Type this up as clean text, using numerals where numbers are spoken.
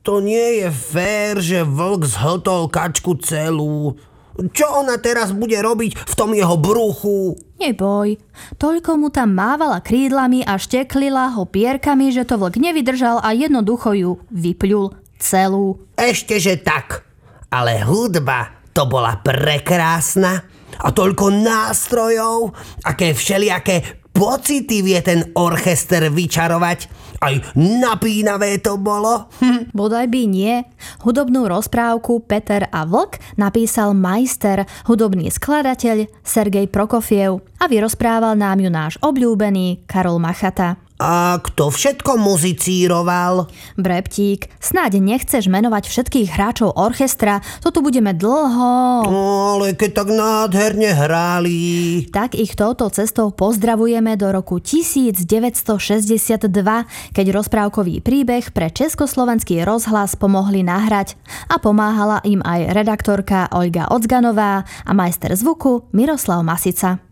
To nie je fér, že vlk zhltol kačku celú. Čo ona teraz bude robiť v tom jeho bruchu? Neboj, toľko mu tam mávala krídlami a šteklila ho pierkami, že to vlk nevydržal a jednoducho ju vypľul celú. Ešteže tak, ale hudba to bola prekrásna a toľko nástrojov, aké všelijaké pocity vie ten orchester vyčarovať. Aj napínavé to bolo. Bodaj by nie. Hudobnú rozprávku Peter a vlk napísal majster, hudobný skladateľ Sergej Prokofiev a vyrozprával nám ju náš obľúbený Karol Machata. A kto všetko muzicíroval? Breptík, snáď nechceš menovať všetkých hráčov orchestra, to tu budeme dlho. Ale keď tak nádherne hráli. Tak ich touto cestou pozdravujeme do roku 1962, keď rozprávkový príbeh pre Československý rozhlas pomohli nahrať a pomáhala im aj redaktorka Olga Ocganová a majster zvuku Miroslav Masica.